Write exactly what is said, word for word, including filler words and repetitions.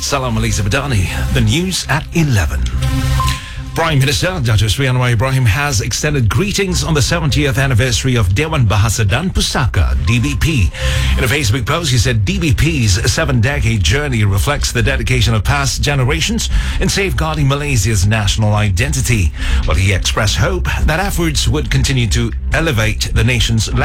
Salam Alisa Badani. The news at eleven. Prime Minister Dato Sri Anwar Ibrahim has extended greetings on the seventieth anniversary of Dewan Bahasa Dan Pusaka, D B P. In a Facebook post, he said D B P's seven-decade journey reflects the dedication of past generations in safeguarding Malaysia's national identity. But he expressed hope that efforts would continue to elevate the nation's